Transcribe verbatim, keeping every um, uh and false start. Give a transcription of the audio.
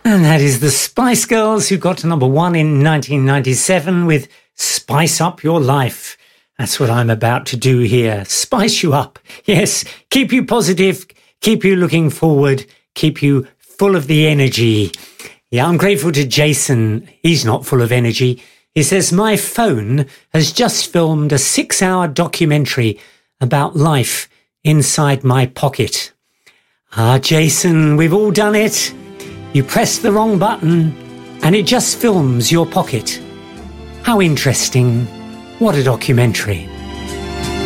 And that is the Spice Girls, who got to number one in nineteen ninety-seven with Spice Up Your Life. That's what I'm about to do here. Spice you up. Yes, keep you positive, keep you looking forward, keep you full of the energy. Yeah, I'm grateful to Jason. He's not full of energy. He says, my phone has just filmed a six-hour documentary about life inside my pocket. Ah, Jason, we've all done it. You press the wrong button and it just films your pocket. How interesting. What a documentary.